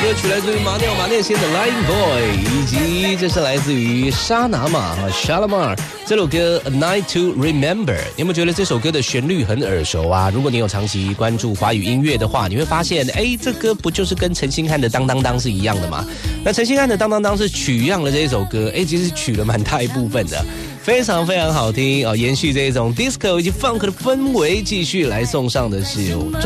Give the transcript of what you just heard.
歌曲来自于马念先的 Lying Boy， 以及这是来自于沙拿玛 Shalamar 这首歌 A Night to Remember。 你有没有觉得这首歌的旋律很耳熟啊？如果你有长期关注华语音乐的话，你会发现这歌不就是跟陈星汉的当当当是一样的吗？那陈星汉的当当当是取样了这一首歌，其实取了蛮大一部分的，非常非常好听哦。延续这一种 disco 以及 funk 的氛围，继续来送上的是